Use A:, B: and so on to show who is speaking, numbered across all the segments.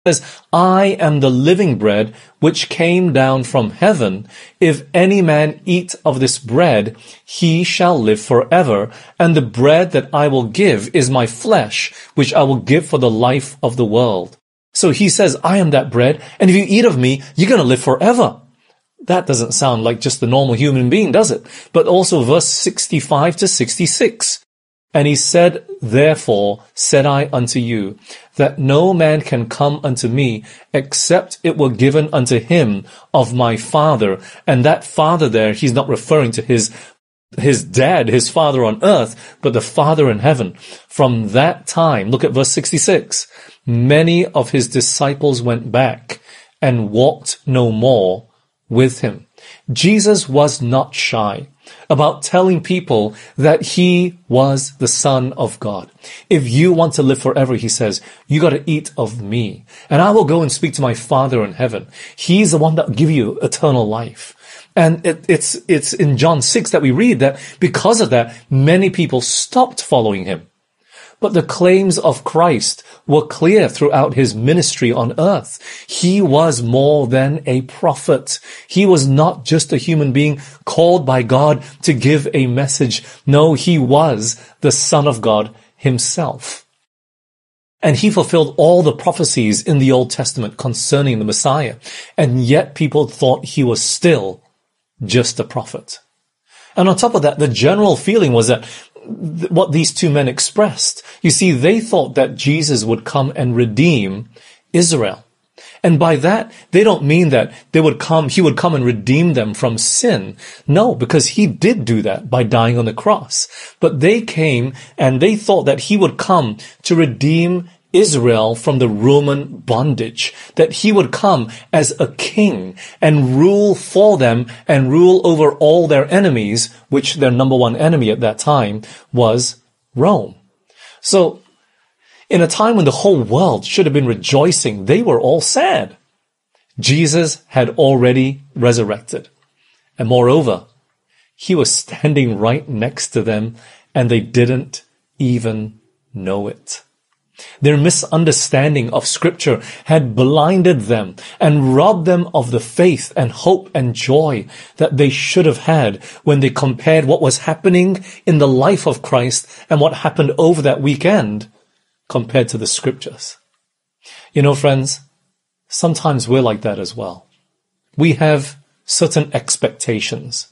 A: says, I am the living bread which came down from heaven. If any man eat of this bread, he shall live forever. And the bread that I will give is my flesh, which I will give for the life of the world. So he says, I am that bread, and if you eat of me, you're going to live forever. That doesn't sound like just the normal human being, does it? But also verse 65 to 66. And he said, therefore said I unto you, that no man can come unto me, except it were given unto him of my Father. And that Father there, he's not referring to his dad, his father on earth, but the Father in heaven. From that time, look at verse 66, many of his disciples went back and walked no more with him. Jesus was not shy about telling people that he was the Son of God. If you want to live forever, he says, you got to eat of me, and I will go and speak to my Father in heaven. He's the one that will give you eternal life. And it's in John 6 that we read that because of that, many people stopped following him. But the claims of Christ were clear throughout his ministry on earth. He was more than a prophet. He was not just a human being called by God to give a message. No, he was the Son of God himself. And he fulfilled all the prophecies in the Old Testament concerning the Messiah. And yet people thought he was still just a prophet. And on top of that, the general feeling was that what these two men expressed. You see, they thought that Jesus would come and redeem Israel. And by that, they don't mean that he would come and redeem them from sin. No, because he did do that by dying on the cross. But they came and they thought that he would come to redeem Israel from the Roman bondage, that he would come as a king and rule for them and rule over all their enemies, which their number one enemy at that time was Rome. So, in a time when the whole world should have been rejoicing, they were all sad. Jesus had already resurrected. And moreover, he was standing right next to them, and they didn't even know it. Their misunderstanding of Scripture had blinded them and robbed them of the faith and hope and joy that they should have had when they compared what was happening in the life of Christ and what happened over that weekend compared to the Scriptures. You know, friends, sometimes we're like that as well. We have certain expectations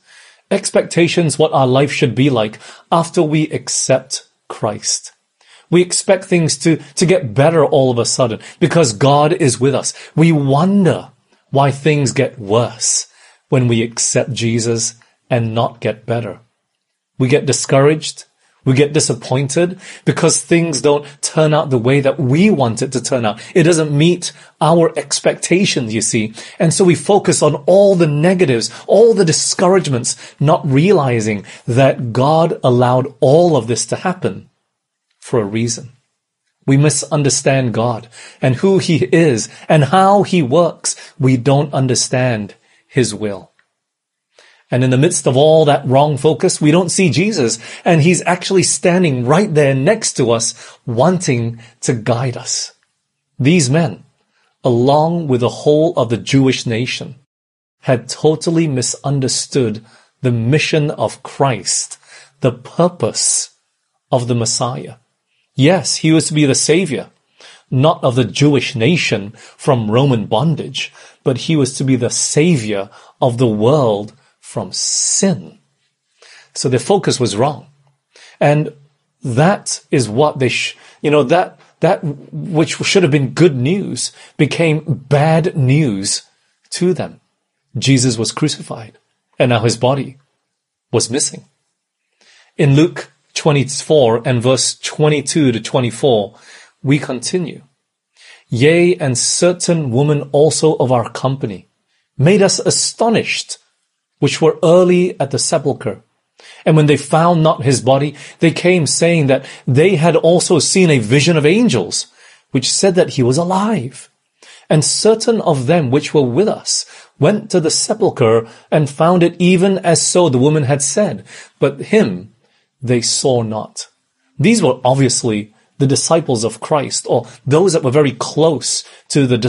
A: what our life should be like after we accept Christ. We expect things to get better all of a sudden because God is with us. We wonder why things get worse when we accept Jesus and not get better. We get discouraged. We get disappointed because things don't turn out the way that we want it to turn out. It doesn't meet our expectations, you see. And so we focus on all the negatives, all the discouragements, not realizing that God allowed all of this to happen for a reason. We misunderstand God and who he is and how he works. We don't understand his will. And in the midst of all that wrong focus, we don't see Jesus, and he's actually standing right there next to us, wanting to guide us. These men, along with the whole of the Jewish nation, had totally misunderstood the mission of Christ, the purpose of the Messiah. Yes, he was to be the Savior, not of the Jewish nation from Roman bondage, but he was to be the Savior of the world from sin. So their focus was wrong. And that is what that which should have been good news became bad news to them. Jesus was crucified, and now his body was missing. In Luke 24 and verse 22 to 24, we continue. Yea, and certain women also of our company made us astonished, which were early at the sepulchre. And when they found not his body, they came saying that they had also seen a vision of angels, which said that he was alive. And certain of them which were with us went to the sepulchre and found it even as so the woman had said, but him they saw not. These were obviously the disciples of Christ, or those that were very close to the